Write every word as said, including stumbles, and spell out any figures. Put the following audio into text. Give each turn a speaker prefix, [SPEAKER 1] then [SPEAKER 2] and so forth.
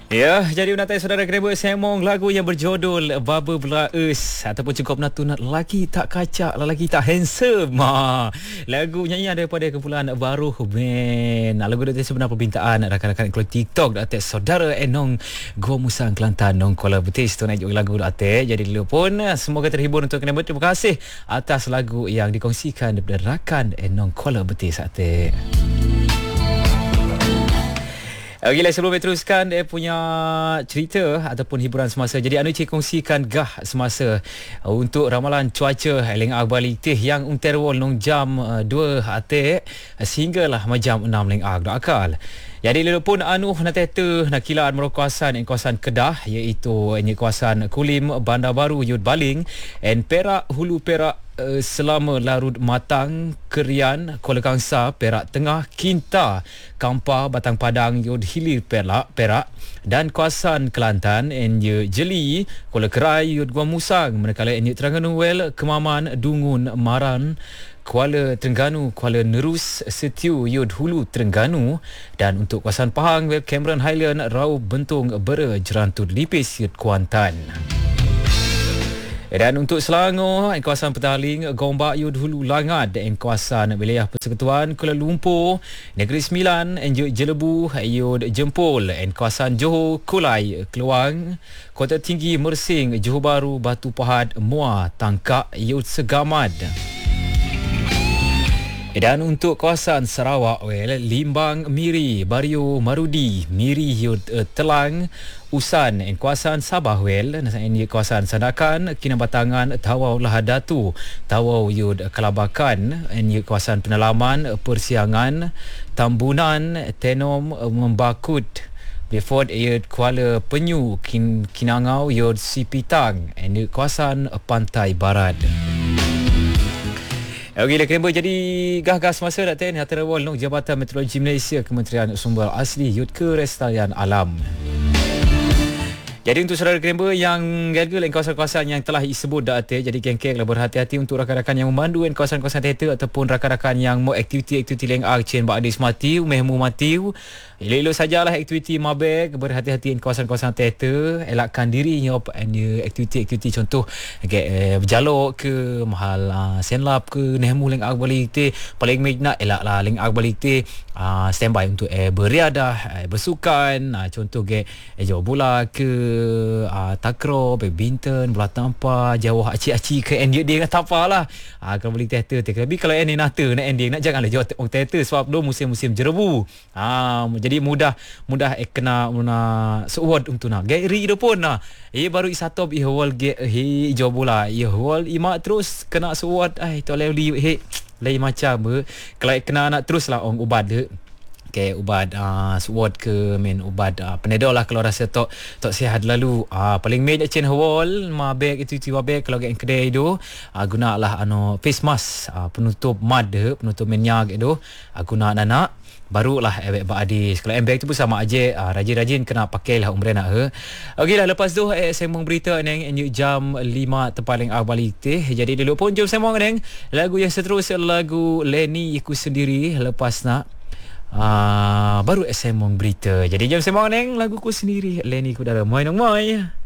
[SPEAKER 1] Ya, jadi menatai saudara kena semong lagu yang berjudul Baba Blaes ataupun cukup natun lelaki tak kacak, lelaki tak handsome. Ha, lagu nyanyian daripada kumpulan Baru Band. Lagu itu sebenar permintaan rakan-rakan keluar TikTok datuk saudara Enong Gua Musang Kelantan Nong Kuala Betis tu naik lagu datuk. Jadi dulu pun semoga terhibur untuk kena terima kasih atas lagu yang dikongsikan daripada rakan Enong Kuala Betis datuk. Okeylah, sebelum saya teruskan dia punya cerita ataupun hiburan semasa. Jadi anu cik kongsikan gah semasa uh, untuk ramalan cuaca leng balik teh yang unterwol nong jam uh, dua atik uh, sehinggalah majam enam leng ag do akal. Jadi lalu pun anu nak teta nak kilaan merokawasan en kawasan Kedah iaitu en kawasan Kulim Bandar Baru Yud Baling en Perak Hulu Perak Uh, selama larut matang Kerian Kuala Kangsar Perak Tengah Kinta Kampar Batang Padang Yod Hilir Perak Perak dan kawasan Kelantan enye Jeli Kuala Kerai Yod Gua Musang manakala enye Terengganu Well Kemaman Dungun Maran Kuala Terengganu Kuala Nerus Setiu Yod Hulu Terengganu dan untuk kawasan Pahang Well Cameron Highland Rau Bentung Bera Jerantut Lipis Yod Kuantan. Dan untuk Selangor, en kawasan Petaling, Gombak Yud Hulu Langad, en kawasan wilayah Persekutuan Kuala Lumpur, Negeri Sembilan, en Jelebu Yud Jempol, en kawasan Johor Kulai Keluang, Kota Tinggi Mersing, Johor Bahru, Batu Pahat, Muar, Tangkak Yud Segamad. Dan untuk kawasan Sarawak, well, Limbang Miri, Bario Marudi, Miri Yud uh, Telang, Usan, en kawasan Sabah, well, ini kawasan Sandakan, Kinabatangan, Tawau Lahadatu, Tawau Yud Kelabakan, ini kawasan Penalaman, Persiangan, Tambunan, Tenom, Membakut, Beaufort Yud Kuala Penyu, Kin, Kinangau Yud Sipitang, ini kawasan Pantai Barat. Okey, kena jadi gah-gah semasa dak ten Hatta Rawal nong Jabatan Meteorologi Malaysia Kementerian Sumber Asli Yud Kelestarian Alam. Jadi untuk saudara kena yang gagal di kawasan-kawasan yang telah disebut dak ten, jadi kengkenglah berhati-hati untuk rakan-rakan yang memandu di kawasan-kawasan teater ataupun rakan-rakan yang mau aktiviti-aktiviti leng ag cen bak adis mati, umehmu mati. Elok-elok sajalah aktiviti mabek, berhati-hati di kawasan-kawasan teater, elakkan diri nyop and aktiviti-aktiviti contoh okay, eh, berjalok ke mahal uh, senlap ke nehmu leng ag balik te paling minat elaklah leng ag balik te uh, standby untuk eh, beriadah, eh, bersukan, uh, contoh ke eh, jauh bola ke Uh, takraw, badminton, bola tampar, jauh acik-acik ke ending dia kata apalah. Ah uh, kalau beli teater te. Tapi kalau ending nata nak ending nak janganlah jauh orang teater sebab do musim-musim jerebu. Ah uh, jadi mudah mudah eh, kena muna sewot untuk nak. Gary do pun nah. Eh baru isatop i hawal ge he jauh bola. I hawal imak terus kena sewot ai to leli he lain macam be. Kalau kena nak teruslah orang ubat de. Okay, ubat uh, sword ke main ubat uh, penedol lah kalau rasa tok tok sihat lalu uh, paling main cen hawal ma bag itu itu bag kalau gen kedai tu uh, gunalah anu face mask uh, penutup mad penutup minyak itu uh, guna anak barulah ebek bak adis. Kalau embek tu pun sama aja uh, rajin-rajin kena pakailah umrah nak he. Okeylah, lepas tu eh, sembang berita neng jam lima tepaling awal teh. Jadi dulu pun jom sembang neng lagu yang seterusnya lagu Lenny Iku Sendiri lepas nak Uh, baru sembang berita. Jadi jam sembang neng lagu ku sendiri Lenny ku dalam Moi nong moi.